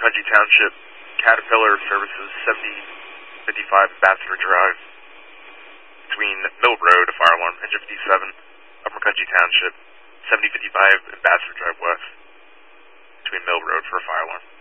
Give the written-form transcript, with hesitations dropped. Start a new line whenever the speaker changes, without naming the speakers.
Cudgee Township, Caterpillar Services, 7055 Ambassador Drive, between Mill Road, a fire alarm, engine 57, Upper Cudgee Township, 7055 Ambassador Drive West, between Mill Road for a fire alarm.